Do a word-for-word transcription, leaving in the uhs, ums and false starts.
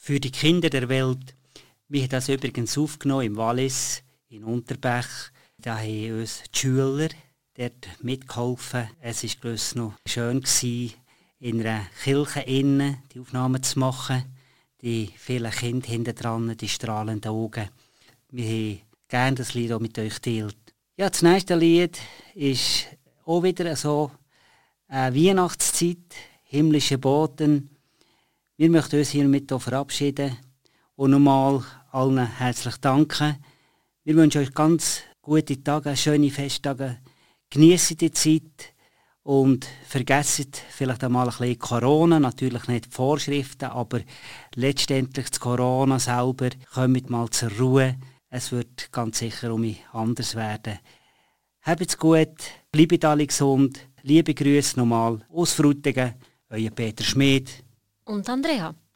Für die Kinder der Welt. Wir haben das übrigens aufgenommen im Wallis, in Unterbech. Da haben uns die Schüler dort mitgeholfen. Es war gewiss noch schön, in einer Kirche innen die Aufnahmen zu machen. Die vielen Kinder hinten dran, die strahlenden Augen. Wir haben gerne das Lied auch mit euch geteilt. Ja, das nächste Lied ist auch wieder so eine Weihnachtszeit, himmlische Boten. Wir möchten uns hiermit auch verabschieden und nochmal allen herzlich danken. Wir wünschen euch ganz gute Tage, schöne Festtage. Genießt die Zeit und vergesst vielleicht einmal ein bisschen Corona, natürlich nicht die Vorschriften, aber letztendlich das Corona selber. Kommt mal zur Ruhe. Es wird ganz sicher um mich anders werden. Habt's gut, bleibt alle gesund. Liebe Grüße nochmal aus Frutigen, euer Peter Schmid und Andrea.